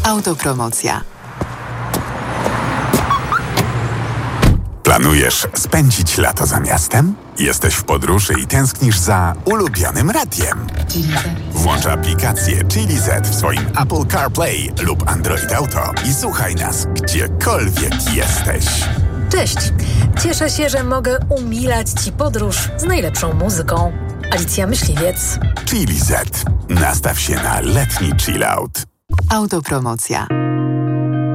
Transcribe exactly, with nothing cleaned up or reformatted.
Autopromocja. Planujesz spędzić lato za miastem? Jesteś w podróży i tęsknisz za ulubionym radiem? Włącz aplikację Chili Z w swoim Apple CarPlay lub Android Auto i słuchaj nas gdziekolwiek jesteś. Cześć! Cieszę się, że mogę umilać Ci podróż z najlepszą muzyką. Alicja Myśliwiec. Chili Z. Nastaw się na letni chill out. Autopromocja.